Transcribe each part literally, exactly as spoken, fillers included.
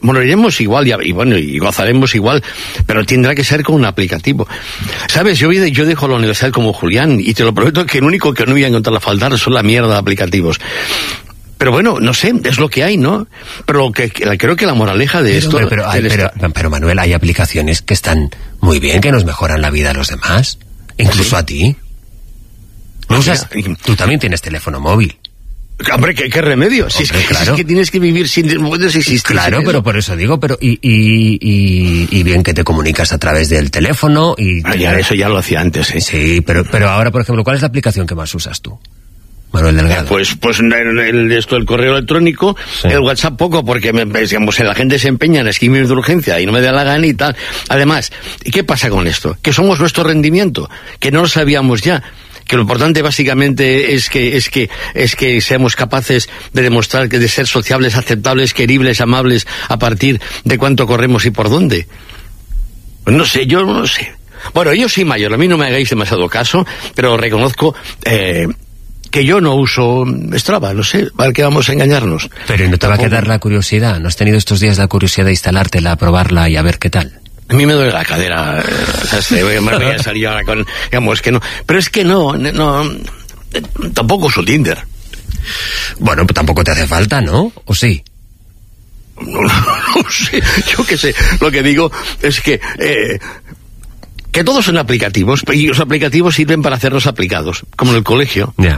moriremos igual y, y bueno, y gozaremos igual, pero tendrá que ser con un aplicativo. ¿Sabes? Yo, yo dejo la universidad como Julián y te lo prometo que el único que no voy a encontrar a faltar son la mierda de aplicativos. Pero bueno, no sé, es lo que hay, ¿no? Pero lo que, creo que la moraleja de pero, esto... Pero, pero, pero, pero, pero, pero Manuel, hay aplicaciones que están muy bien, que nos mejoran la vida a los demás. Incluso ¿sí? a ti. ¿No usas? Tú también tienes teléfono móvil. Hombre, ¿qué, qué remedio? Si Hombre, es, que, claro. es que tienes que vivir sin... Puedes existir claro, sin pero eso. por eso digo, pero y, y, y, y bien que te comunicas a través del teléfono y... Ah, ya, eso ya lo hacía antes, ¿eh? Sí, pero, pero ahora, por ejemplo, ¿cuál es la aplicación que más usas tú, Manuel Delgado? Pues, pues el, el, esto, el correo electrónico, sí. El WhatsApp poco, porque me, digamos, la gente se empeña en escribir de urgencia y no me da la gana y tal. Además, ¿qué pasa con esto? Que somos nuestro rendimiento, que no lo sabíamos ya. Que lo importante básicamente es que es que es que seamos capaces de demostrar que de ser sociables, aceptables, queribles, amables a partir de cuánto corremos y por dónde. Pues no sé, yo no sé. Bueno, yo soy mayor, a mí no me hagáis demasiado caso, pero reconozco eh, que yo no uso Strava, no sé, ¿para qué vamos a engañarnos? Pero ¿no te va a quedar la curiosidad? ¿No has tenido estos días la curiosidad de instalártela, a probarla y a ver qué tal? A mí me duele la cadera, o sea, me voy a salir ahora con, digamos, que no, pero es que no, no, tampoco uso Tinder. Bueno, pues tampoco te hace falta, ¿no? ¿O sí? No, no, no sé, yo qué sé, lo que digo es que, eh, que todos son aplicativos, y los aplicativos sirven para hacerlos aplicados, como en el colegio. Ya. Yeah.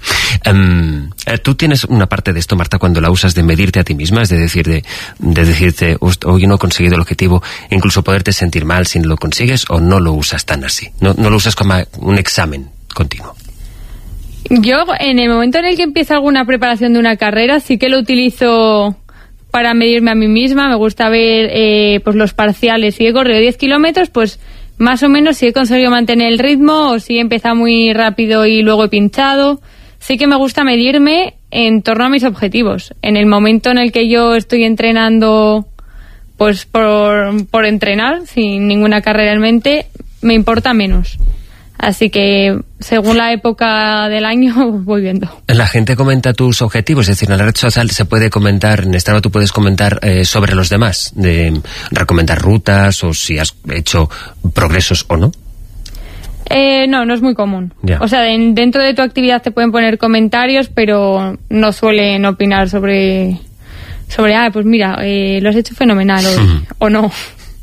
Um, tú tienes una parte de esto, Marta, cuando la usas de medirte a ti misma, es de decir, de, de decirte, hoy no he conseguido el objetivo, incluso poderte sentir mal si no lo consigues, o no lo usas tan así, no, no lo usas como un examen continuo. Yo, en el momento en el que empieza alguna preparación de una carrera, sí que lo utilizo para medirme a mí misma. Me gusta ver eh, pues los parciales. Si he corrido diez kilómetros, pues más o menos si he conseguido mantener el ritmo, o si he empezado muy rápido y luego he pinchado. Sí que me gusta medirme en torno a mis objetivos. En el momento en el que yo estoy entrenando, pues por, por entrenar, sin ninguna carrera en mente, me importa menos. Así que, según la época del año, voy viendo. La gente comenta tus objetivos, es decir, en la red social se puede comentar, en Strava tú puedes comentar eh, sobre los demás, de recomendar rutas o si has hecho progresos o no. Eh, no, no es muy común. Ya. O sea, en, dentro de tu actividad te pueden poner comentarios, pero no suelen opinar sobre, sobre ah, pues mira, eh, lo has hecho fenomenal o, uh-huh. o no.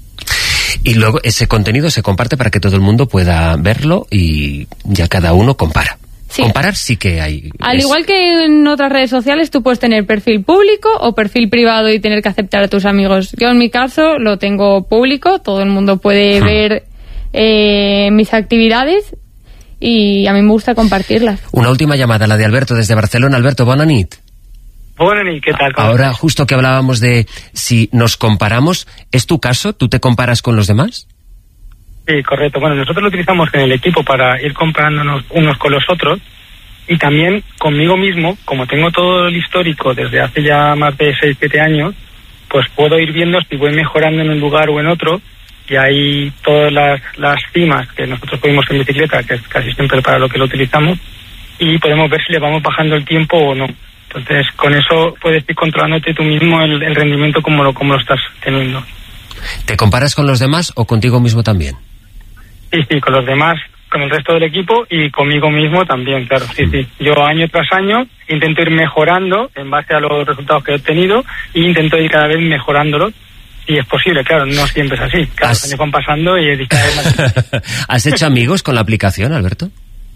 Y luego ese contenido se comparte para que todo el mundo pueda verlo y ya cada uno compara. Sí. Comparar sí que hay. Al es... igual que en otras redes sociales, tú puedes tener perfil público o perfil privado y tener que aceptar a tus amigos. Yo en mi caso lo tengo público, todo el mundo puede uh-huh. ver Eh, mis actividades y a mí me gusta compartirlas. Una última llamada, la de Alberto desde Barcelona. Alberto, bona nit. Bona nit, ¿qué tal? Ahora, justo que hablábamos de si nos comparamos, ¿es tu caso? ¿Tú te comparas con los demás? Sí, correcto. Bueno, nosotros lo utilizamos en el equipo para ir comparándonos unos con los otros y también conmigo mismo, como tengo todo el histórico desde hace ya más de seis siete años, pues puedo ir viendo si voy mejorando en un lugar o en otro. Y hay todas las, las cimas que nosotros podemos en bicicleta, que es casi siempre para lo que lo utilizamos, y podemos ver si le vamos bajando el tiempo o no. Entonces, con eso puedes ir controlándote tú mismo el, el rendimiento como lo, como lo estás teniendo. ¿Te comparas con los demás o contigo mismo también? Sí, sí, con los demás, con el resto del equipo y conmigo mismo también, claro, sí, sí. Yo año tras año intento ir mejorando en base a los resultados que he obtenido e intento ir cada vez mejorándolos. Y es posible, claro, no siempre es así. Claro, los años van pasando y es cada vez más. ¿Has hecho amigos con la aplicación, Alberto?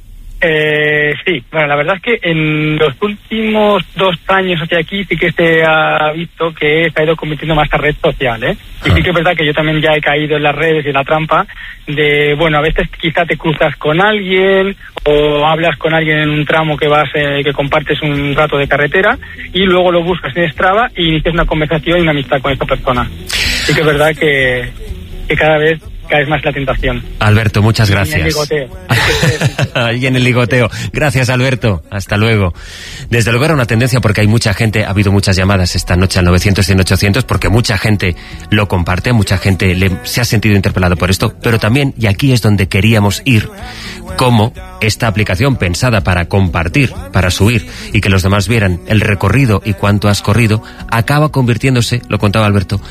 Eh, sí, bueno, la verdad es que en los últimos dos años hacia aquí sí que se ha visto que se ha ido convirtiendo más a red social, ¿eh? Y sí que es verdad que yo también ya he caído en las redes y en la trampa de, bueno, a veces quizá te cruzas con alguien o hablas con alguien en un tramo que vas, eh, que compartes un rato de carretera y luego lo buscas en Strava y inicias una conversación y una amistad con esta persona. Sí que es verdad que, que cada vez caes más la tentación. Alberto, muchas y gracias. En el ligoteo. Ahí en el ligoteo. Gracias, Alberto. Hasta luego. Desde luego era una tendencia porque hay mucha gente, ha habido muchas llamadas esta noche al novecientos cien ochocientos porque mucha gente lo comparte, mucha gente le, se ha sentido interpelado por esto, pero también, y aquí es donde queríamos ir, cómo esta aplicación pensada para compartir, para subir y que los demás vieran el recorrido y cuánto has corrido, acaba convirtiéndose, lo contaba Alberto,